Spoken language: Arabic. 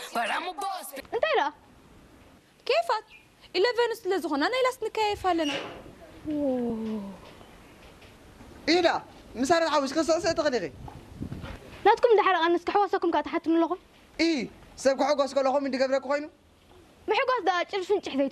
انت لا كيفك 11 لزخنا انا لاس نكيف لنا ايه لا مسار عاوز قصه تغني ناتكم دحر انس كحوسكم كاتحتم لكم ايه سبك حقوس كلهم من دغبرك خوينو ما حقوس دا ጭልፍን ጭሕ ዘይት